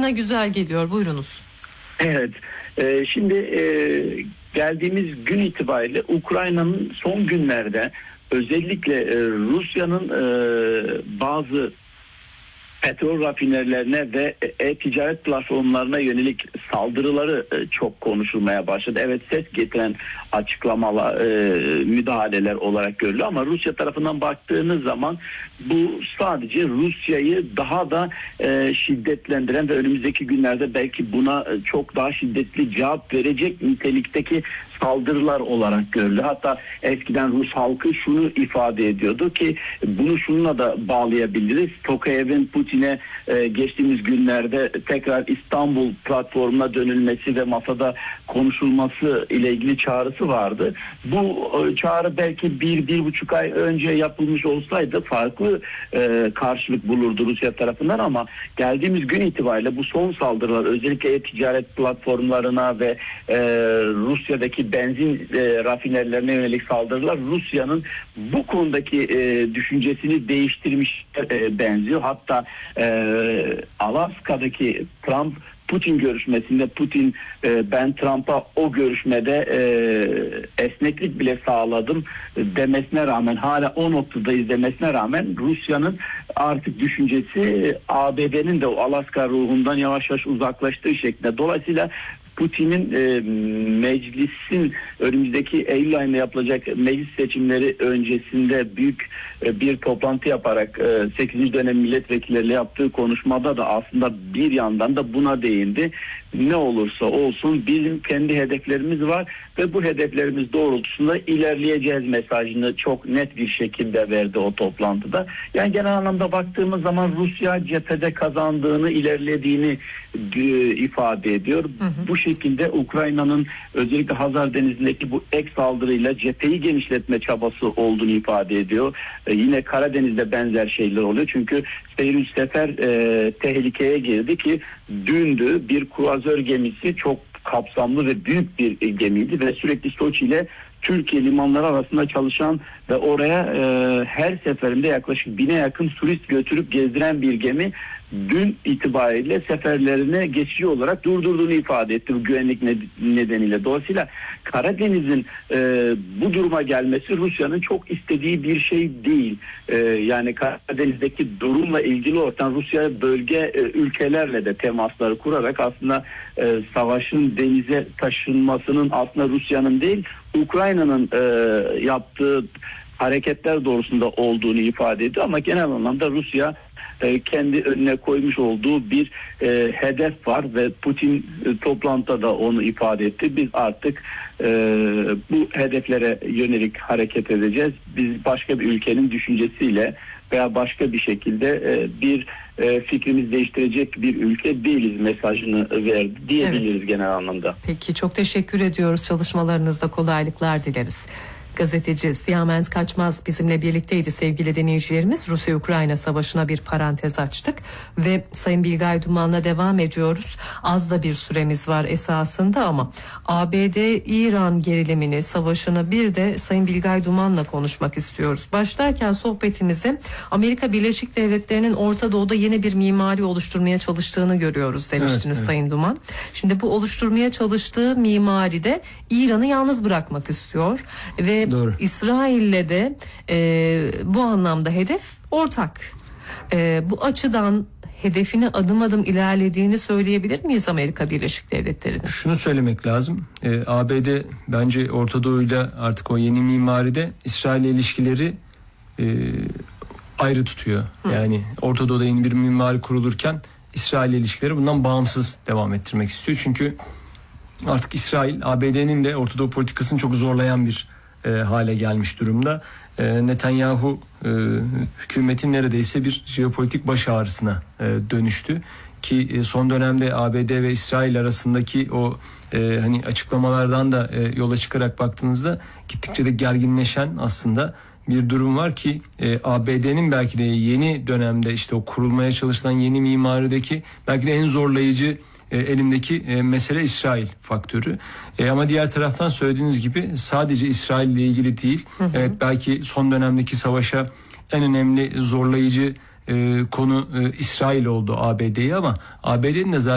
bana güzel geliyor. Buyurunuz. Evet. Şimdi geldiğimiz gün itibariyle Ukrayna'nın son günlerde özellikle Rusya'nın bazı petrol rafinerilerine ve ticaret platformlarına yönelik saldırıları çok konuşulmaya başladı. Evet, ses getiren açıklamalar, müdahaleler olarak görülüyor ama Rusya tarafından baktığınız zaman bu sadece Rusya'yı daha da şiddetlendiren ve önümüzdeki günlerde belki buna çok daha şiddetli cevap verecek nitelikteki saldırılar olarak görülüyor. Hatta eskiden Rus halkı şunu ifade ediyordu ki bunu şununla da bağlayabiliriz. Tokayev'in Putin'e geçtiğimiz günlerde tekrar İstanbul platformuna dönülmesi ve masada konuşulması ile ilgili çağrısı vardı. Bu çağrı belki 1-1,5 ay önce yapılmış olsaydı farklı karşılık bulurdu Rusya tarafından ama geldiğimiz gün itibariyle bu son saldırılar özellikle ticaret platformlarına ve Rusya'daki benzin rafinerilerine yönelik saldırılar Rusya'nın bu konudaki düşüncesini değiştirmiş benziyor. Hatta Alaska'daki Trump-Putin görüşmesinde Putin ben Trump'a o görüşmede esneklik bile sağladım demesine rağmen, hala o noktadayız demesine rağmen Rusya'nın artık düşüncesi ABD'nin de o Alaska ruhundan yavaş yavaş uzaklaştığı şeklinde. Dolayısıyla Putin'in meclisin önümüzdeki Eylül ayında yapılacak meclis seçimleri öncesinde büyük bir toplantı yaparak 8. dönem milletvekilleriyle yaptığı konuşmada da aslında bir yandan da buna değindi. Ne olursa olsun bizim kendi hedeflerimiz var ve bu hedeflerimiz doğrultusunda ilerleyeceğiz mesajını çok net bir şekilde verdi o toplantıda. Yani genel anlamda baktığımız zaman Rusya cephede kazandığını, ilerlediğini ifade ediyor. Bu şekilde Ukrayna'nın özellikle Hazar Denizi'ndeki bu ek saldırıyla cepheyi genişletme çabası olduğunu ifade ediyor. Yine Karadeniz'de benzer şeyler oluyor. Çünkü Seyir Sefer tehlikeye girdi ki dündü bir kruvazör gemisi, çok kapsamlı ve büyük bir gemiydi ve sürekli Soçi ile Türkiye limanları arasında çalışan ve oraya her seferinde yaklaşık 1000'e yakın turist götürüp gezdiren bir gemi dün itibariyle seferlerine geçici olarak durdurduğunu ifade etti bu güvenlik nedeniyle. Dolayısıyla Karadeniz'in bu duruma gelmesi Rusya'nın çok istediği bir şey değil. Yani Karadeniz'deki durumla ilgili ortam Rusya bölge ülkelerle de temasları kurarak aslında savaşın denize taşınmasının aslında Rusya'nın değil Ukrayna'nın yaptığı hareketler doğrusunda olduğunu ifade ediyor ama genel anlamda Rusya kendi önüne koymuş olduğu bir hedef var ve Putin toplantıda da onu ifade etti. Biz artık bu hedeflere yönelik hareket edeceğiz. Biz başka bir ülkenin düşüncesiyle veya başka bir şekilde bir fikrimizi değiştirecek bir ülke değiliz mesajını verdi diyebiliriz, evet, genel anlamda. Peki, çok teşekkür ediyoruz. Çalışmalarınızda kolaylıklar dileriz. Gazeteci Siyament Kaçmaz bizimle birlikteydi sevgili dinleyicilerimiz. Rusya-Ukrayna savaşına bir parantez açtık ve Sayın Bilgay Duman'la devam ediyoruz. Az da bir süremiz var esasında ama ABD-İran gerilimini, savaşını bir de Sayın Bilgay Duman'la konuşmak istiyoruz. Başlarken sohbetimize Amerika Birleşik Devletleri'nin Orta Doğu'da yeni bir mimari oluşturmaya çalıştığını görüyoruz demiştiniz, evet. Sayın Duman. Şimdi bu oluşturmaya çalıştığı mimaride İran'ı yalnız bırakmak istiyor ve doğru. İsrail'le de bu anlamda hedef ortak. Bu açıdan hedefini adım adım ilerlediğini söyleyebilir miyiz Amerika Birleşik Devletleri'nin? Şunu söylemek lazım. ABD bence Orta Doğu'yla artık o yeni mimaride İsrail'le ilişkileri ayrı tutuyor. Yani Orta Doğu'da yeni bir mimari kurulurken İsrail'le ilişkileri bundan bağımsız devam ettirmek istiyor. Çünkü artık İsrail ABD'nin de Orta Doğu politikasını çok zorlayan bir hale gelmiş durumda. Netanyahu hükümetin neredeyse bir jeopolitik baş ağrısına dönüştü ki son dönemde ABD ve İsrail arasındaki o hani açıklamalardan da yola çıkarak baktığınızda gittikçe de gerginleşen aslında bir durum var ki ABD'nin belki de yeni dönemde işte o kurulmaya çalışılan yeni mimarideki belki de en zorlayıcı elindeki mesele İsrail faktörü. Ama diğer taraftan söylediğiniz gibi sadece İsrail ile ilgili değil. Evet, belki son dönemdeki savaşa en önemli zorlayıcı konu İsrail oldu ABD'yi ama ABD'nin de zaten